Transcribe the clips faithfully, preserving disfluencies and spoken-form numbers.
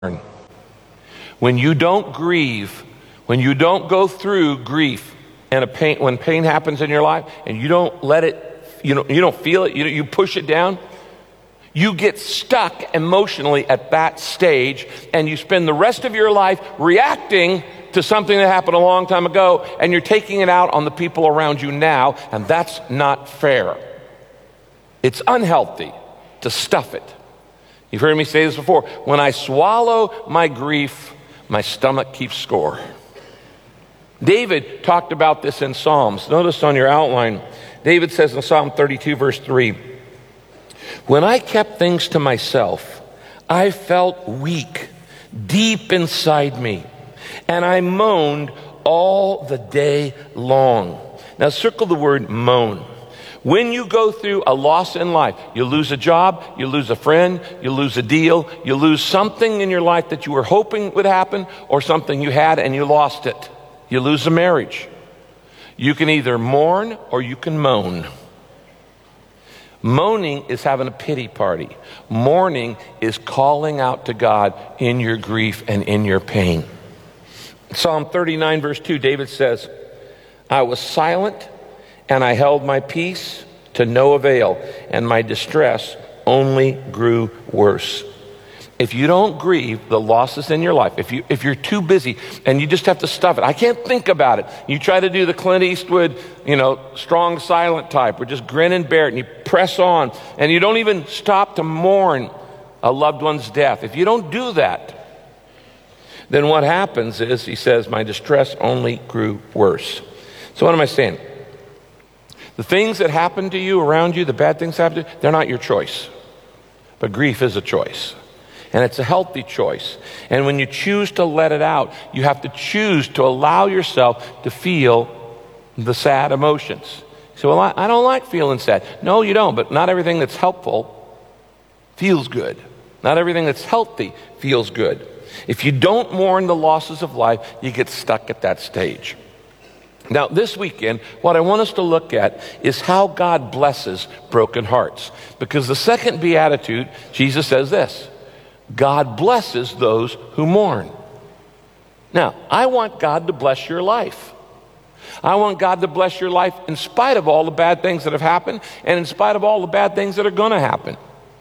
When you don't grieve, when you don't go through grief and a pain, when pain happens in your life and you don't let it, you know, you don't feel it, you, you push it down, you get stuck emotionally at that stage, and you spend the rest of your life reacting to something that happened a long time ago, and you're taking it out on the people around you now, and that's not fair. It's unhealthy to stuff it. You've heard me say this before. When I swallow my grief, my stomach keeps score. David talked about this in Psalms. Notice on your outline, David says in Psalm thirty-two, verse three, when I kept things to myself, I felt weak deep inside me, and I moaned all the day long. Now circle the word moan. When you go through a loss in life, you lose a job, you lose a friend, you lose a deal, you lose something in your life that you were hoping would happen, or something you had and you lost it. You lose a marriage. You can either mourn or you can moan. Moaning is having a pity party. Mourning is calling out to God in your grief and in your pain. Psalm thirty-nine, verse two, David says, I was silent and I held my peace to no avail, and my distress only grew worse. If you don't grieve the losses in your life, if, you, if you're too busy and you just have to stuff it, I can't think about it. You try to do the Clint Eastwood, you know, strong silent type, or just grin and bear it, and you press on, and you don't even stop to mourn a loved one's death. If you don't do that, then what happens is, he says, my distress only grew worse. So what am I saying? The things that happen to you around you, the bad things happen to you, they're not your choice. But grief is a choice. And it's a healthy choice. And when you choose to let it out, you have to choose to allow yourself to feel the sad emotions. So, well, I, I don't like feeling sad. No, you don't. But not everything that's helpful feels good. Not everything that's healthy feels good. If you don't mourn the losses of life, you get stuck at that stage. Now, this weekend, what I want us to look at is how God blesses broken hearts. Because the second beatitude, Jesus says this, God blesses those who mourn. Now, I want God to bless your life. I want God to bless your life in spite of all the bad things that have happened, and in spite of all the bad things that are going to happen.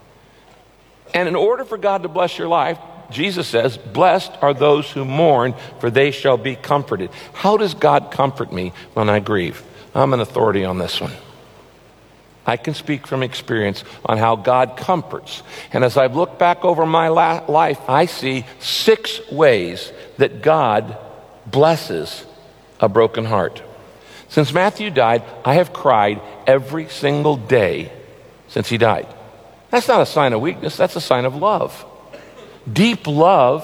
And in order for God to bless your life, Jesus says, blessed are those who mourn, for they shall be comforted. How does God comfort me when I grieve? I'm an authority on this one. I can speak from experience on how God comforts. And as I've looked back over my la- life, I see six ways that God blesses a broken heart. Since Matthew died, I have cried every single day since he died. That's not a sign of weakness, that's a sign of love. Deep love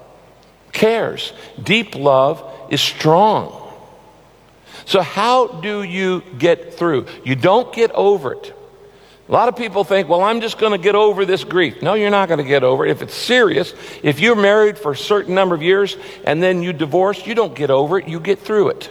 cares. Deep love is strong. So how do you get through? You don't get over it. A lot of people think, well, I'm just going to get over this grief. No, you're not going to get over it. If it's serious, if you're married for a certain number of years and then you divorce, you don't get over it, you get through it.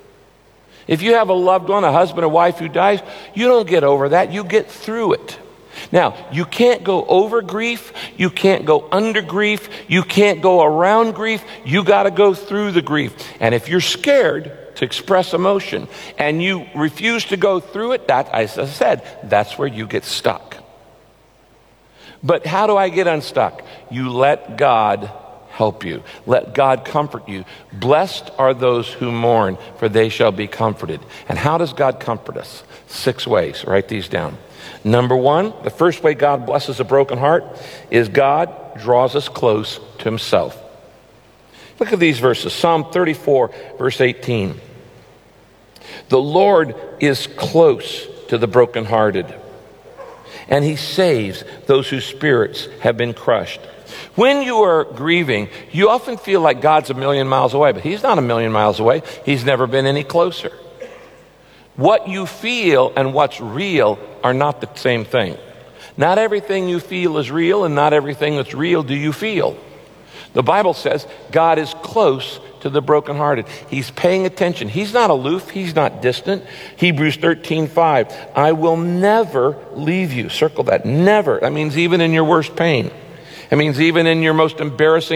If you have a loved one, a husband or wife who dies, you don't get over that, you get through it. Now, you can't go over grief, you can't go under grief, you can't go around grief, you got to go through the grief. And if you're scared to express emotion and you refuse to go through it, that, as I said, that's where you get stuck. But how do I get unstuck? You let God help you. Let God comfort you. Blessed are those who mourn, for they shall be comforted. And how does God comfort us? Six ways. Write these down. Number one, the first way God blesses a broken heart is God draws us close to himself. Look at these verses. Psalm thirty-four, verse eighteen. The Lord is close to the brokenhearted, and he saves those whose spirits have been crushed. When you are grieving, you often feel like God's a million miles away, but he's not a million miles away. He's never been any closer. What you feel and what's real are not the same thing. Not everything you feel is real, and not everything that's real do you feel. The Bible says God is close to the brokenhearted. He's paying attention. He's not aloof. He's not distant. Hebrews thirteen five. I will never leave you. Circle that. Never. That means even in your worst pain. It means even in your most embarrassing